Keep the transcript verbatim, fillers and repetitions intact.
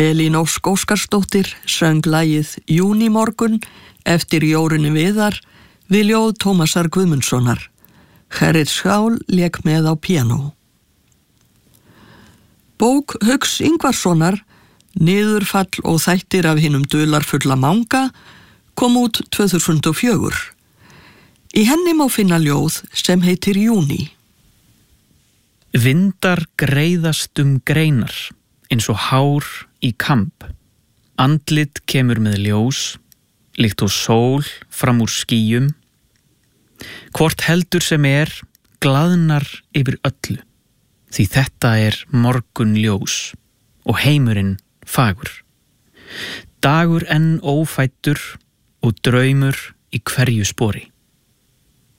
Elín Ósk Óskarsdóttir söng lagið Júnímorgun eftir Jórunni Viðar við ljóð Tómasar Guðmundssonar. Herrit Skál lék með á píanó. Bók Hauks Ingvarssonar, Niðurfall og þættir af hinum dularfulla manga, kom út tvö þúsund og fjögur. Í henni má finna ljóð sem heitir Júní. Vindar greiðast um greinar, eins og hár í kamp. Andlit kemur með ljós, líkt og sól fram úr skýjum. Hvort heldur sem er, glaðnar yfir öllu, því þetta er morgun ljós og heimurinn fagur. Dagur enn ófæddur og draumur í hverju spori.